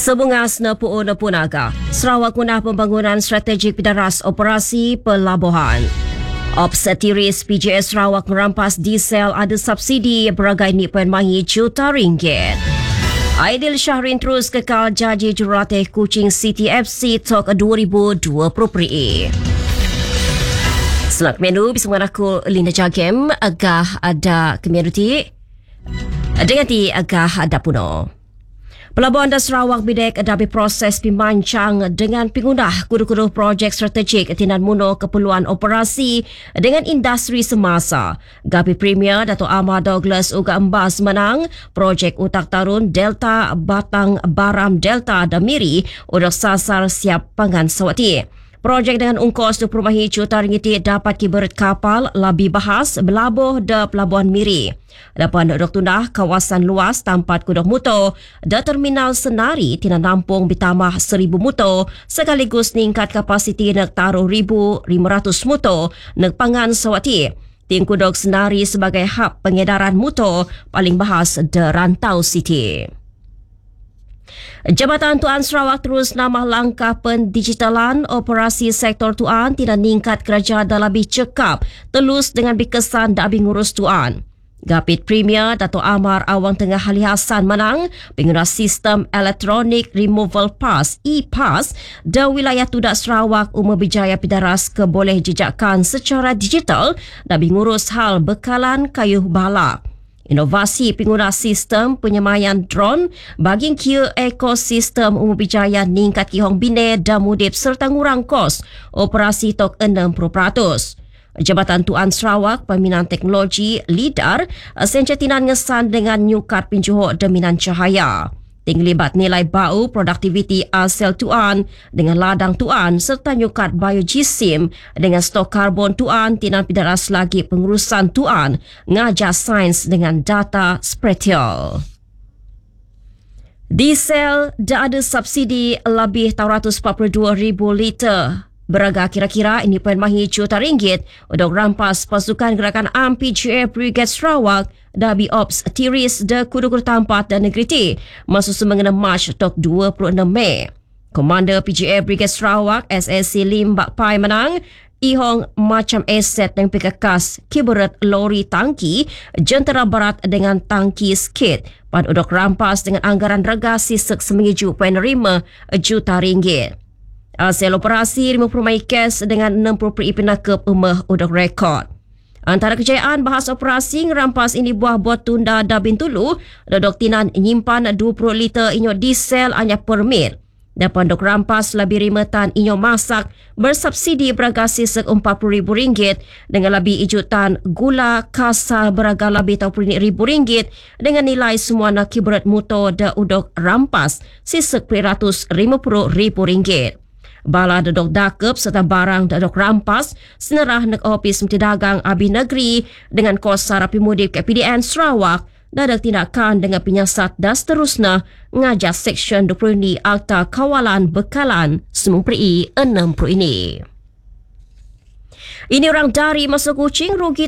Sebungas na puon na punaga, Sarawak munah pembangunan strategik pidaras operasi pelabuhan. Ops Tiris PJS Sarawak merampas diesel ada subsidi beragai RM1.5 juta. Aidil Syahrin terus kekal jaji jurulatih Kuching City FC Tok 2020 pri. Selak menu bersama aku Linda Jagem agah ada community dengan ti agah ada puno. Pelabuhan Sarawak Bidek adapi proses pimancang dengan pengundah kudu-kudu projek strategik tinan muno keperluan operasi dengan industri semasa. Gapi Premier Dato' Amar Douglas uga embas menang projek utak tarun Delta Batang Baram Delta Damiri udah sasar siap pangan sawati. Projek dengan ungkos RM20 juta dapat kiberat kapal lebih bahas belabuh da Pelabuhan Miri. Dapat dok tundah kawasan luas tampat kudok muto da terminal Senari tina nampung bertambah 1,000 muto sekaligus ningkat kapasiti nak taruh 1,500 muto nak pangan sawati. Ting kudok Senari sebagai hub pengedaran muto paling bahas da Rantau City. Jabatan Tuan Sarawak terus nambah langkah pendigitalan operasi sektor Tuan tidak ningkat kerja dah lebih cekap telus dengan berkesan dah ngurus Tuan. Gapit Premier Dato' Amar awang tengah halihasan menang pengguna sistem elektronik removal pass e-pass da wilayah Tudak Sarawak Umar Bijaya Pidaras keboleh jejakkan secara digital dah ngurus hal bekalan kayuh bala. Inovasi pengguna sistem penyemayan drone bagi kira ekosistem Umar Bijaya ningkat kihong bine dan mudip serta ngurang kos operasi tok 60%. Jabatan Tuan Sarawak Pembinaan Teknologi LIDAR sencetinan ngesan dengan nyukat pinjuhok deminan cahaya. Tinglibat nilai bau produktiviti asal Tuan dengan ladang Tuan serta nyukat biojisim dengan stok karbon Tuan tinan pidaras lagi pengurusan Tuan ngajar sains dengan data spatial. Diesel dah ada subsidi lebih 142,000 liter. Beraga kira-kira RM1.5 juta untuk rampas pasukan gerakan MPGA Brigade Sarawak Dabi Ops Tiris de Kudu-Kudu Tampat dan Negeri T masuk semengena Mac tok 26 Mei. Komander PGA Brigade Sarawak SSC Lim Bak Pai menang ihong macam aset yang pekakas kiberat lori tangki jentera barat dengan tangki skid pada udok rampas dengan anggaran regasi RM7.5 juta. Hasil operasi 50 kes dengan 60 penakep umah udok rekod. Antara kejayaan bahas operasi ngerampas ini buah tunda da Bintulu, dodok tinan nyimpan 20 liter inyo diesel hanya permit. Dapat dok rampas lebih 5 tan inyo masak bersubsidi beragasi RM40,000 dengan lebih ijutan gula kasar beraga lebih RM40,000 dengan nilai semua nak kiberat muto da udok rampas sisek RM150,000. Bala dodok dakep serta barang dodok rampas senerah nak ofis Menteri Dagang Abi Negeri dengan kosar api mudik KPDN Sarawak dadak tindakan dengan penyiasat dan seterusnya ngajak Seksyen 20 ini Akta Kawalan Bekalan semua peri 60 ini. Ini orang dari masuk Kuching rugi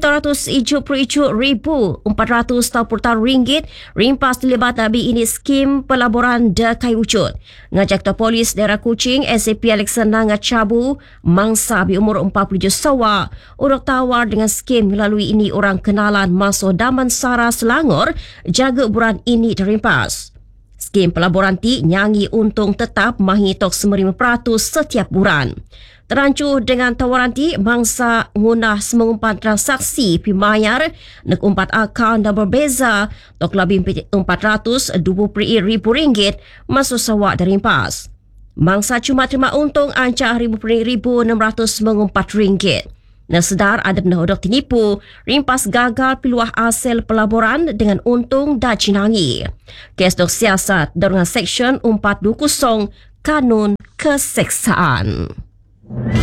RM470,440 rimpas terlibat abi ini skim pelaburan da kai wujud. Ngajak ta polis daerah Kuching SAP Alexander ngacabu mangsa bi umur 47 sawa urang tawar dengan skim melalui ini orang kenalan masuk Damansara Selangor jaga buran ini terimpas. Skim pelaburan ti nyangi untung tetap mahitok 95% setiap bulan. Terancu dengan tawaran ti mangsa ngunah semengumpat transaksi pimayar nak umpat akaun dan berbeza tok lebih RM420,000 masuk sawak dari impas. Mangsa cuma terima untung ancak RM20,604. Nasedar ada benda hodok tinipu, rimpas gagal piluah asal pelaburan dengan untung dah cinangi. Kes dok siasat dengan Seksyen 420 Kanun Keseksaan.